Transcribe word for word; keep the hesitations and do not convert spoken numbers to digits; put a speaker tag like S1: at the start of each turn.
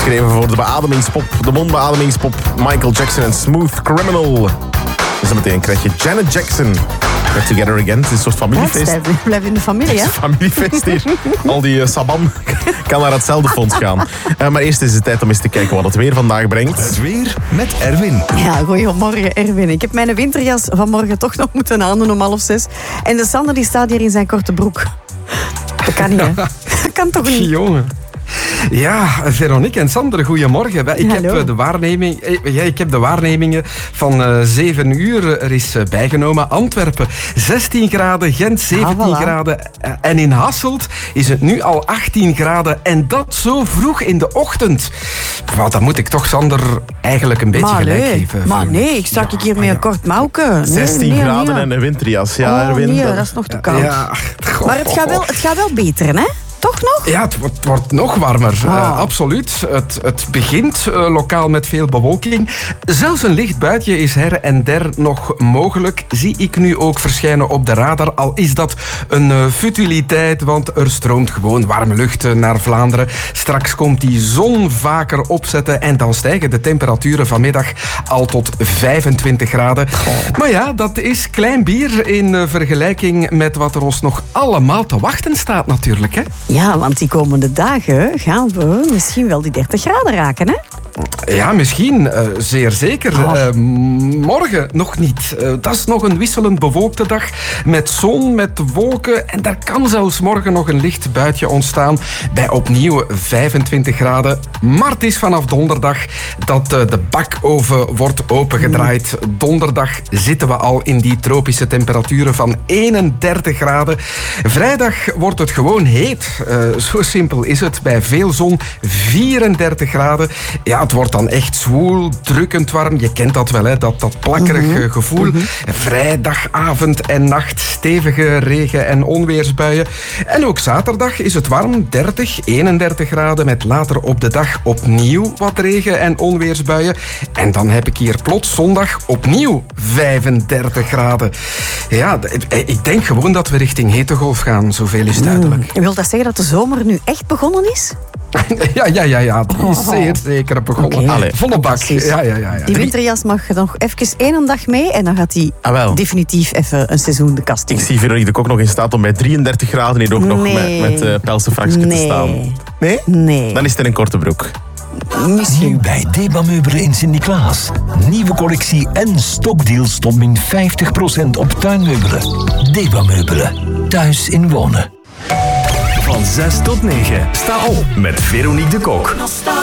S1: Geschreven voor de beademingspop, de mondbeademingspop Michael Jackson en Smooth Criminal. En zo meteen krijg je Janet Jackson. Get Together Again. Het is een soort familiefeest.
S2: Ja, blijf in de familie, hè?
S1: Het is een familiefeest hier. Al die uh, Saban kan naar hetzelfde fonds gaan. Uh, maar eerst is het tijd om eens te kijken wat het weer vandaag brengt.
S3: Het weer met Erwin.
S2: Ja, goeiemorgen Erwin. Ik heb mijn winterjas vanmorgen toch nog moeten aandoen om half zes. En de Sander die staat hier in zijn korte broek. Dat kan niet, hè? Dat kan toch niet?
S4: Jongen. Ja, Veronique en Sander, goedemorgen. Ik heb,
S2: Hallo.
S4: de waarneming, ja, ik heb de waarnemingen van uh, zeven uur er is uh, bijgenomen. Antwerpen zestien graden, Gent zeventien
S2: Ah, voilà.
S4: graden. Uh, en in Hasselt is het nu al achttien graden. En dat zo vroeg in de ochtend. Maar dan moet ik toch Sander eigenlijk een beetje
S2: Maar
S4: gelijk
S2: nee,
S4: geven.
S2: maar
S4: Veronique.
S2: nee, ik sta
S4: Ja,
S2: ik hier met
S4: ja.
S2: een kort mouwke. Nee,
S1: zestien
S2: nee,
S1: graden
S2: nee.
S1: en een winterjas. Ja,
S2: Oh,
S1: Erwin.
S2: nee,
S1: dat-
S2: dat is nog te koud.
S4: Ja, goh,
S2: Maar het gaat, wel, het gaat wel beter, hè? Toch nog?
S4: Ja, het wordt, het wordt nog warmer.
S2: Ah.
S4: Uh, absoluut. Het, het begint uh, lokaal met veel bewolking. Zelfs een licht buitje is her en der nog mogelijk. Zie ik nu ook verschijnen op de radar. Al is dat een uh, futiliteit, want er stroomt gewoon warme lucht uh, naar Vlaanderen. Straks komt die zon vaker opzetten en dan stijgen de temperaturen vanmiddag al tot vijfentwintig graden. Oh. Maar ja, dat is klein bier in uh, vergelijking met wat er ons nog allemaal te wachten staat natuurlijk, hè?
S2: Ja, want die komende dagen gaan we misschien wel die dertig graden raken, hè?
S4: Ja, misschien. Uh, zeer zeker.
S2: Oh.
S4: Uh, morgen nog niet. Uh, dat is nog een wisselend bewolkte dag. Met zon, met wolken. En daar kan zelfs morgen nog een licht buitje ontstaan. Bij opnieuw vijfentwintig graden. Maar het is vanaf donderdag dat uh, de bakoven wordt opengedraaid. Donderdag zitten we al in die tropische temperaturen van eenendertig graden. Vrijdag wordt het gewoon heet. Uh, zo simpel is het. Bij veel zon vierendertig graden. Ja, het wordt dan echt zwoel, drukkend warm. Je kent dat wel, hè? Dat, dat plakkerige mm-hmm. gevoel. Mm-hmm. Vrijdagavond en nacht stevige regen- en onweersbuien. En ook zaterdag is het warm, dertig, eenendertig graden... met later op de dag opnieuw wat regen- en onweersbuien. En dan heb ik hier plots zondag opnieuw vijfendertig graden. Ja, ik denk gewoon dat we richting hitegolf gaan, zoveel is duidelijk.
S2: Mm. Wil dat zeggen dat de zomer nu echt begonnen is?
S4: Ja, ja, ja, ja. Die is zeer zeker begonnen.
S2: Okay.
S4: Allee, volle bak. Ja, ja, ja, ja.
S2: Die winterjas mag nog even één dag mee en dan gaat hij
S1: ah,
S2: definitief even een seizoen de kast in.
S1: Ik zie Veronique de Kok nog in staat om bij drieëndertig graden hier ook nog
S2: Nee.
S1: met, met uh, pelsenfraksje
S2: Nee.
S1: te staan. Nee?
S2: Nee.
S1: Dan is het in een korte broek.
S2: Misschien.
S3: Nu bij Deba Meubelen in Sint-Niklaas. Nieuwe collectie en stokdeals tot min vijftig procent op tuinmeubelen. Deba Meubelen. Thuis in wonen.
S5: Van zes tot negen. Sta op met Veronique de Kok.